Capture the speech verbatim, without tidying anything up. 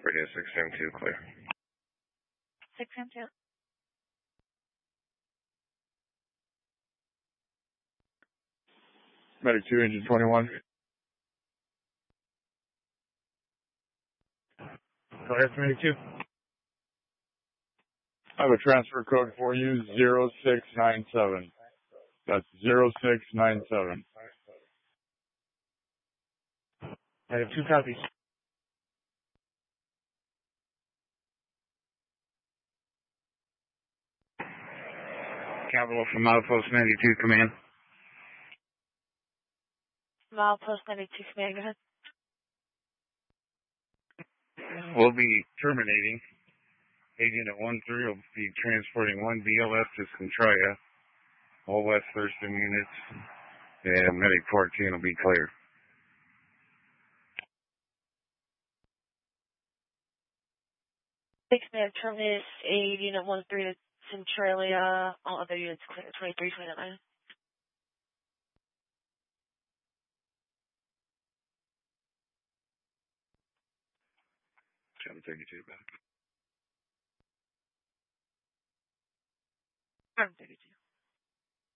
Radio six M two, clear. six M two. Medic two, engine twenty-one. Go ahead, Medic two. I have a transfer code for you, zero six nine seven. That's zero six nine seven. I have two copies. Capital from Outpost ninety-two, command. Outpost ninety-two, command, go ahead. We'll be terminating. Agent at one three will be transporting one B L S to Centralia. All West Thurston units. And Medic fourteen will be clear. Six man terminus, aid unit one three to Centralia. All other units clear. twenty-three, twenty-nine. seven thirty-two back. seven thirty-two.